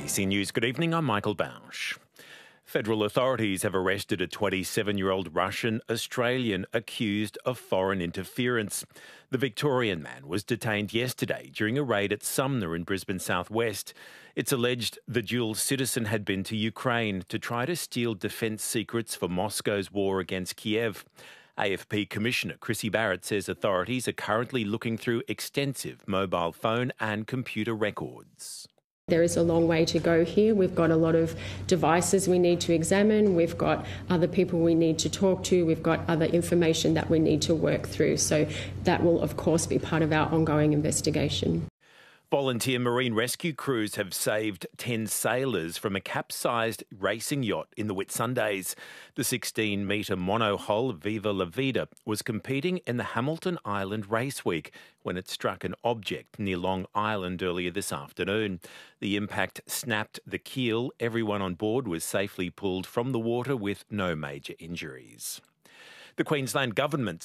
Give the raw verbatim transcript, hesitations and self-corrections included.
A B C News, good evening, I'm Michael Bausch. Federal authorities have arrested a twenty-seven-year-old Russian-Australian accused of foreign interference. The Victorian man was detained yesterday during a raid at Sumner in Brisbane southwest. It's alleged the dual citizen had been to Ukraine to try to steal defence secrets for Moscow's war against Kiev. A F P Commissioner Chrissy Barrett says authorities are currently looking through extensive mobile phone and computer records. There is a long way to go here. We've got a lot of devices we need to examine. We've got other people we need to talk to. We've got other information that we need to work through. So that will, of course, be part of our ongoing investigation. Volunteer marine rescue crews have saved ten sailors from a capsized racing yacht in the Whitsundays. The sixteen-metre monohull Viva La Vida was competing in the Hamilton Island Race Week when it struck an object near Long Island earlier this afternoon. The impact snapped the keel. Everyone on board was safely pulled from the water with no major injuries. The Queensland Government